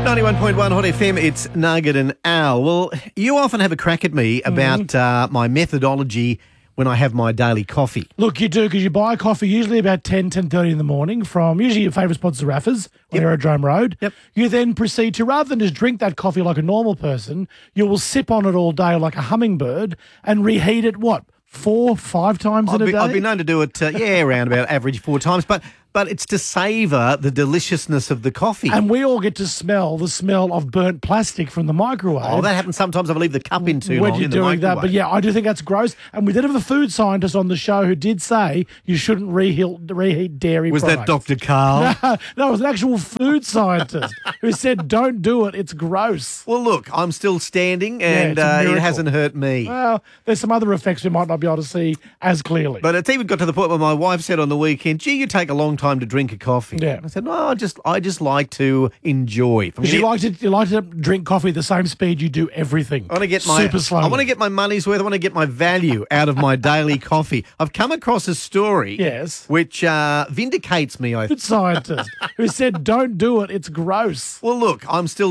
91.1 Hot FM, it's Nugget and Al. Well, you often have a crack at me about my methodology when I have my daily coffee. Look, you do, because you buy coffee usually about 10:30 in the morning from usually your favourite spot, Zaraffa's on Aerodrome Road. Yep. You then proceed to, rather than just drink that coffee like a normal person, you will sip on it all day like a hummingbird and reheat it, 4-5 times in a day? I've been known to do it, around about average 4 times, but it's to savour the deliciousness of the coffee. And we all get to smell the smell of burnt plastic from the microwave. Oh, that happens sometimes if I leave the cup in too when long you're in the doing microwave. that. But yeah, I do think that's gross. And we did have a food scientist on the show who did say you shouldn't reheat dairy Was products. that Dr. Carl? That was an actual food scientist who said don't do it, it's gross. Well, look, I'm still standing and it's a it miracle. hasn't hurt me. Well, there's some other effects we might not be able to see as clearly. But it's even got to the point where my wife said on the weekend, gee, you take a long time to drink a coffee. Yeah. I said, no, I just like to enjoy. you like to drink coffee at the same speed you do everything. I want to get my super slowly. I want to get my money's worth. I want to get my value out of my daily coffee. I've come across a story which vindicates me, I think. Food scientist who said don't do it, it's gross. Well, look, I'm still